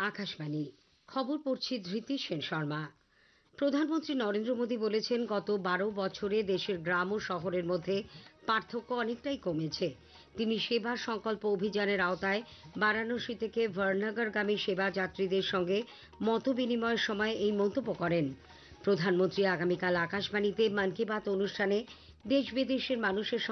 আকাশবাণী খবর পড়ছি ধৃতি সেন শর্মা। প্রধানমন্ত্রী নরেন্দ্র মোদী বলেছেন, গত 12 বছরে দেশের গ্রাম ও শহরের মধ্যে পার্থক্য অনেকটাই কমেছে। তিনি সেবার সংকল্প অভিযানের আওতায় বারাণসী থেকে ভারনগরগামী সেবা যাত্রীদের সঙ্গে মত বিনিময়ের সময় এই মন্তব্য করেন। প্রধানমন্ত্রী আগামীকাল আকাশবাণীতে মন কি বাত অনুষ্ঠানে দেশ বিদেশের মানুষের